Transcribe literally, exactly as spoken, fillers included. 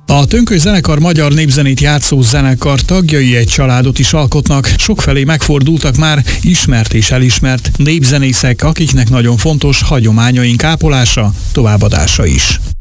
A Tönköly zenekar magyar népzenét játszó zenekar tagjai egy családot is alkotnak, sokfelé megfordultak már ismert és elismert népzenészek, akiknek nagyon fontos hagyományaink ápolása, továbbadása is.